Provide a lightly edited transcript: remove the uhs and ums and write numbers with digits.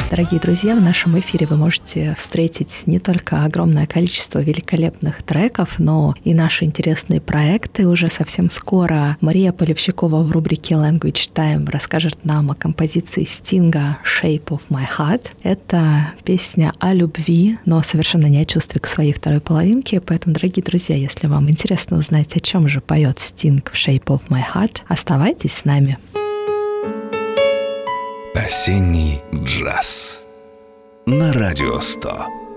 Дорогие друзья, в нашем эфире вы можете встретить не только огромное количество великолепных треков, но и наши интересные проекты. Уже совсем скоро Мария Полевщикова в рубрике Language Time расскажет нам о композиции Стинга «Shape of My Heart». Это песня о любви, но совершенно не о чувстве к своей второй половинке. Поэтому, дорогие друзья, если вам интересно узнать, о чем же поет Стинг в «Shape of My Heart», оставайтесь с нами. Осенний джаз на Радио 100.